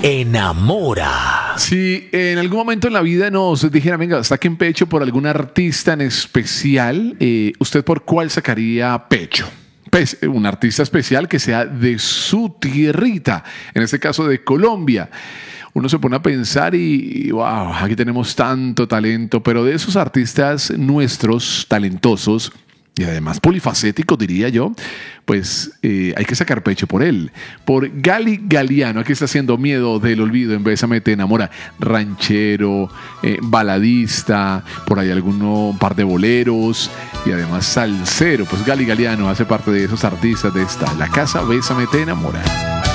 enamora. Si en algún momento en la vida nos dijera, venga, saquen pecho por algún artista en especial, ¿usted por cuál sacaría pecho? Pues un artista especial que sea de su tierrita, en este caso de Colombia. Uno se pone a pensar y wow, aquí tenemos tanto talento, pero de esos artistas nuestros, talentosos y además polifacéticos, diría yo, pues hay que sacar pecho por él. Por Gali Galiano, aquí está haciendo Miedo del Olvido en Bésame Te Enamora. Ranchero, baladista, por ahí un par de boleros y además salsero. Pues Gali Galiano hace parte de esos artistas de esta, La Casa Bésame Te Enamora.